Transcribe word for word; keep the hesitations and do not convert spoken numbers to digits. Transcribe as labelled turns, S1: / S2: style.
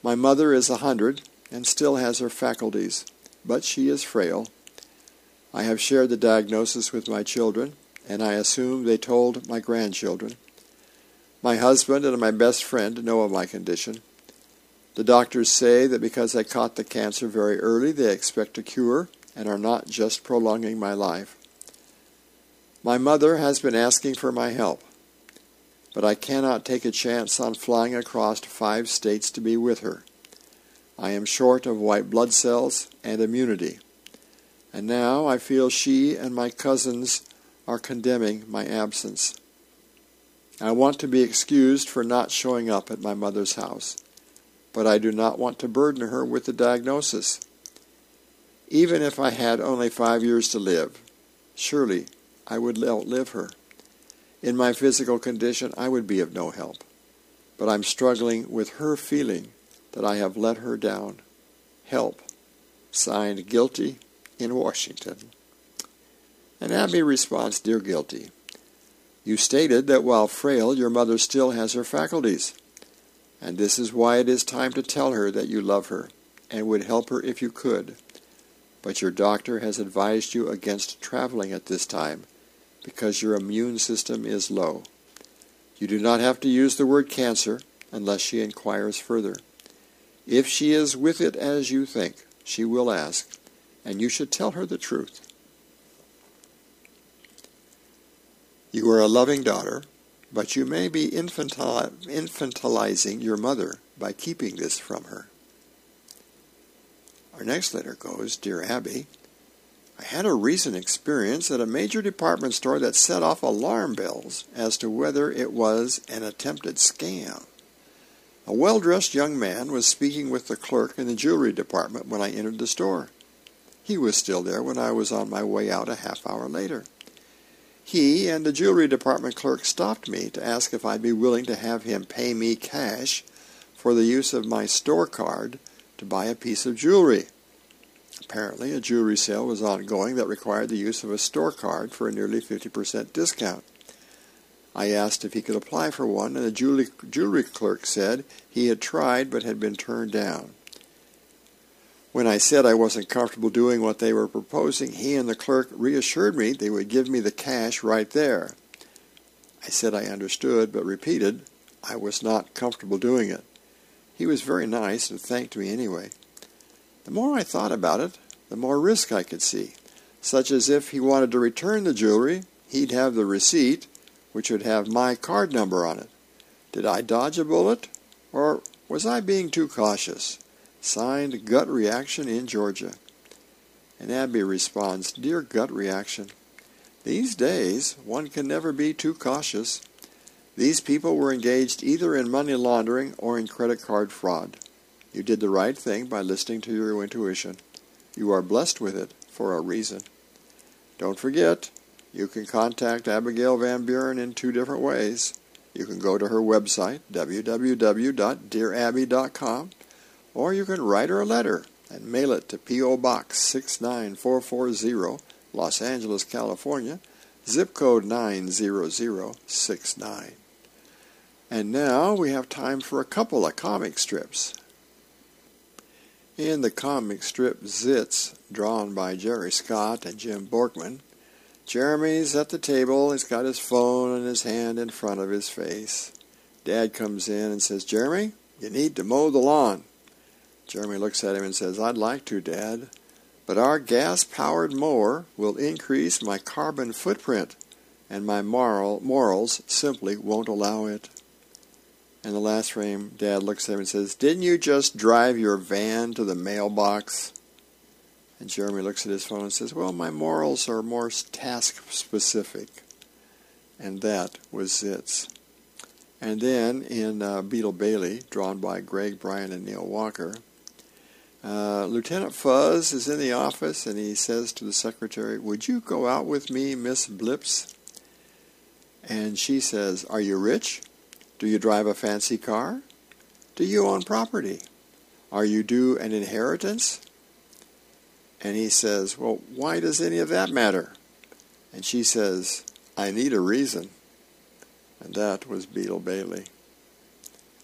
S1: My mother is a hundred and still has her faculties, but she is frail. I have shared the diagnosis with my children, and I assume they told my grandchildren. My husband and my best friend know of my condition. The doctors say that because I caught the cancer very early, they expect a cure and are not just prolonging my life. My mother has been asking for my help, but I cannot take a chance on flying across five states to be with her. I am short of white blood cells and immunity, and now I feel she and my cousins are condemning my absence. I want to be excused for not showing up at my mother's house, but I do not want to burden her with the diagnosis. Even if I had only five years to live, surely I would outlive her. In my physical condition, I would be of no help, but I'm struggling with her feeling that I have let her down. Help. Signed, Guilty, in Washington. And Abby responds, Dear Guilty, you stated that while frail, your mother still has her faculties, and this is why it is time to tell her that you love her and would help her if you could. But your doctor has advised you against traveling at this time because your immune system is low. You do not have to use the word cancer unless she inquires further. If she is with it as you think, she will ask, and you should tell her the truth. You are a loving daughter, but you may be infantili- infantilizing your mother by keeping this from her. Our next letter goes, Dear Abby, I had a recent experience at a major department store that set off alarm bells as to whether it was an attempted scam. A well-dressed young man was speaking with the clerk in the jewelry department when I entered the store. He was still there when I was on my way out a half hour later. He and the jewelry department clerk stopped me to ask if I'd be willing to have him pay me cash for the use of my store card to buy a piece of jewelry. Apparently, a jewelry sale was ongoing that required the use of a store card for a nearly fifty percent discount. I asked if he could apply for one, and the jewelry, jewelry clerk said he had tried but had been turned down. When I said I wasn't comfortable doing what they were proposing, he and the clerk reassured me they would give me the cash right there. I said I understood, but repeated I was not comfortable doing it. He was very nice and thanked me anyway. The more I thought about it, the more risk I could see, such as if he wanted to return the jewelry, he'd have the receipt, which would have my card number on it. Did I dodge a bullet, or was I being too cautious? Signed, Gut Reaction in Georgia. And Abby responds, Dear Gut Reaction, these days one can never be too cautious. These people were engaged either in money laundering or in credit card fraud. You did the right thing by listening to your intuition. You are blessed with it for a reason. Don't forget, you can contact Abigail Van Buren in two different ways. You can go to her website, w w w dot dear abby dot com, or you can write her a letter and mail it to P O Box six nine four four zero, Los Angeles, California, zip code nine zero zero six nine. And now we have time for a couple of comic strips. In the comic strip Zits, drawn by Jerry Scott and Jim Borkman, Jeremy's at the table. He's got his phone in his hand in front of his face. Dad comes in and says, Jeremy, you need to mow the lawn. Jeremy looks at him and says, I'd like to, Dad, but our gas-powered mower will increase my carbon footprint, and my moral, morals simply won't allow it. In the last frame, Dad looks at him and says, Didn't you just drive your van to the mailbox? And Jeremy looks at his phone and says, Well, my morals are more task-specific. And that was Zits. And then in uh, Beetle Bailey, drawn by Greg Bryan and Neil Walker, uh, Lieutenant Fuzz is in the office and he says to the secretary, Would you go out with me, Miss Blips? And she says, Are you rich? Do you drive a fancy car? Do you own property? Are you due an inheritance? And he says, Well, why does any of that matter? And she says, I need a reason. And that was Beetle Bailey.